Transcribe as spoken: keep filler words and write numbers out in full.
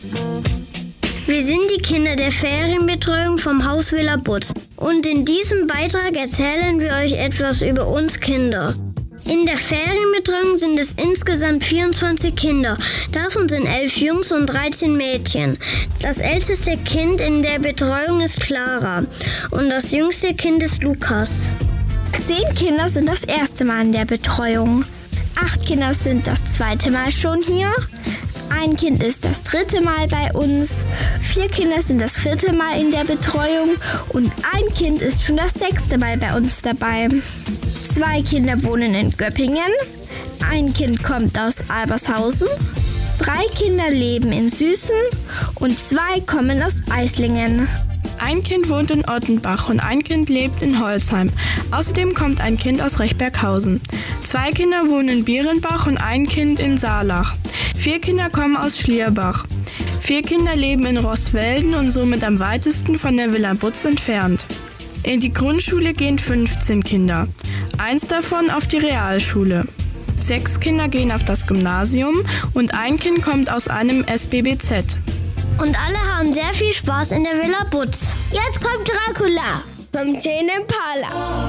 Wir sind die Kinder der Ferienbetreuung vom Haus Villa Butz und in diesem Beitrag erzählen wir euch etwas über uns Kinder. In der Ferienbetreuung sind es insgesamt vierundzwanzig Kinder, davon sind elf Jungs und dreizehn Mädchen. Das älteste Kind in der Betreuung ist Clara und das jüngste Kind ist Lukas. Zehn Kinder sind das erste Mal in der Betreuung. Acht Kinder sind das zweite Mal schon hier. Ein Kind ist das dritte Mal bei uns. Vier Kinder sind das vierte Mal in der Betreuung. Und ein Kind ist schon das sechste Mal bei uns dabei. Zwei Kinder wohnen in Göppingen. Ein Kind kommt aus Albershausen. Drei Kinder leben in Süßen. Und zwei kommen aus Eislingen. Ein Kind wohnt in Ottenbach und ein Kind lebt in Holzheim. Außerdem kommt ein Kind aus Rechberghausen. Zwei Kinder wohnen in Bierenbach und ein Kind in Saarlach. Vier Kinder kommen aus Schlierbach. Vier Kinder leben in Roßwelden und somit am weitesten von der Villa Butz entfernt. In die Grundschule gehen fünfzehn Kinder. Eins davon auf die Realschule. Sechs Kinder gehen auf das Gymnasium und ein Kind kommt aus einem S B B Z. Und alle haben sehr viel Spaß in der Villa Butz. Jetzt kommt Dracula vom Tene Impala.